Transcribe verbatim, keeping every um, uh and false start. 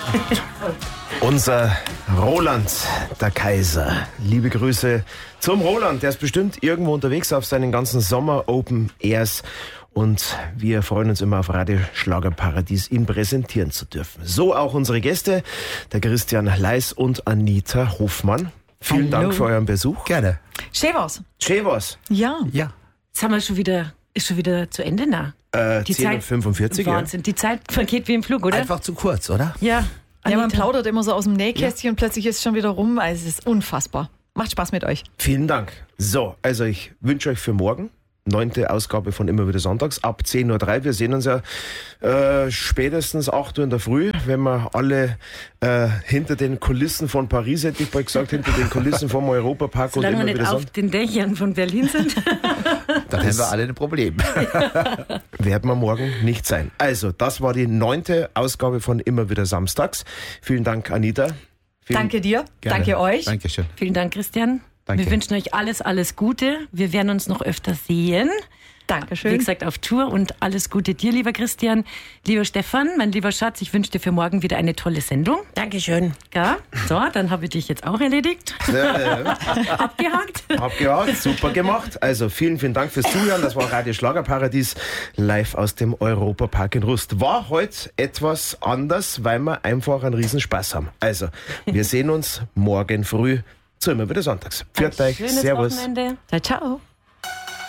Unser Roland, der Kaiser. Liebe Grüße zum Roland. Der ist bestimmt irgendwo unterwegs auf seinen ganzen Sommer-Open Airs. Und wir freuen uns immer auf Radio Schlagerparadies, ihn präsentieren zu dürfen. So auch unsere Gäste, der Christian Leis und Anita Hofmann. Vielen Hallo. Dank für euren Besuch. Gerne. Schön war's. Schön war's. Ja. Ja. Jetzt haben wir schon wieder, ist schon wieder zu Ende nah. Äh, Die zehn Uhr fünfundvierzig. Wahnsinn, die Zeit vergeht wie im Flug, oder? Einfach zu kurz, oder? Ja. Ja, man Anita. plaudert immer so aus dem Nähkästchen und plötzlich ist es schon wieder rum. Also es ist unfassbar. Macht Spaß mit euch. Vielen Dank. So, also ich wünsche euch für morgen neunte Ausgabe von Immer wieder Sonntags ab zehn Uhr drei. Wir sehen uns ja äh, spätestens acht Uhr in der Früh, wenn wir alle äh, hinter den Kulissen von Paris, hätte ich bald gesagt, hinter den Kulissen vom Europapark und Solange wir immer nicht wieder auf Sonntag. den Dächern von Berlin sind. Dann haben wir alle ein Problem. Werden wir morgen nicht sein. Also, das war die neunte Ausgabe von Immer wieder Samstags. Vielen Dank, Anita. Vielen Danke dir. Gerne. Danke euch. Dankeschön. Vielen Dank, Christian. Danke. Wir wünschen euch alles, alles Gute. Wir werden uns noch öfter sehen. Dankeschön. Wie gesagt, auf Tour und alles Gute dir, lieber Christian. Lieber Stefan, mein lieber Schatz, ich wünsche dir für morgen wieder eine tolle Sendung. Dankeschön. Ja, so, dann habe ich dich jetzt auch erledigt. Ja, ja. Abgehakt. Abgehakt, super gemacht. Also vielen, vielen Dank fürs Zuhören. Das war Radio Schlagerparadies live aus dem Europapark in Rust. War heute etwas anders, weil wir einfach einen Riesenspaß haben. Also, wir sehen uns morgen früh zu Immer wieder Sonntags. Pfiat euch, Schönes Servus. Wochenende. Ciao.